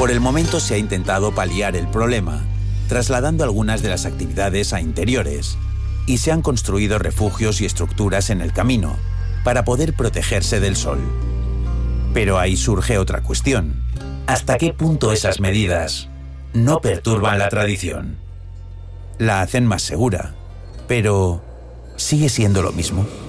Por el momento se ha intentado paliar el problema, trasladando algunas de las actividades a interiores, y se han construido refugios y estructuras en el camino para poder protegerse del sol. Pero ahí surge otra cuestión. ¿Hasta qué punto esas medidas no perturban la tradición? La hacen más segura, pero ¿sigue siendo lo mismo?